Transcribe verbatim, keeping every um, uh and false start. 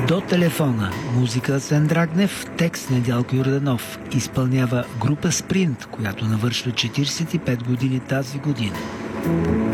До телефона. Музика Асен Драгнев, текст Недялко Йорданов. Изпълнява група Спринт, която навършва четиридесет и пет години тази година.